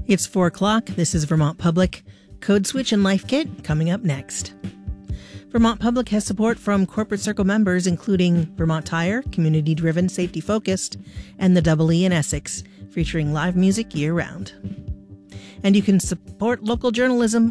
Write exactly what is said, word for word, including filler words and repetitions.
It's four o'clock. This is Vermont Public. Code Switch and Life Kit coming up next. Vermont Public has support from Corporate Circle members, including Vermont Tire, community-driven, safety-focused, and the Double E in Essex, featuring live music year-round. And you can support local journalism